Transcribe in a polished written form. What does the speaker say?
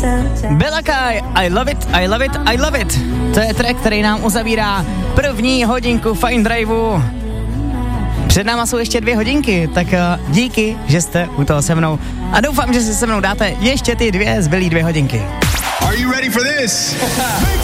Bella Kai, I love it, I love it, I love it. To je track, který nám uzavírá první hodinku Fine Driveu. Před náma jsou ještě 2 hodinky, tak díky, že jste u toho se mnou. A doufám, že si se mnou dáte ještě ty 2 zbylý 2 hodinky. Are you ready for this?